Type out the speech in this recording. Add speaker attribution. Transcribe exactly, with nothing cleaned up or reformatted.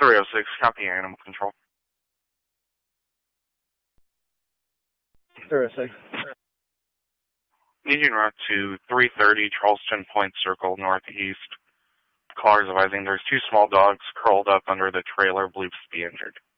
Speaker 1: three oh six, copy animal control.
Speaker 2: three oh six.
Speaker 1: Need you en route to three thirty Charleston Point Circle, northeast. Callers advising there's two small dogs curled up under the trailer, believed to be injured.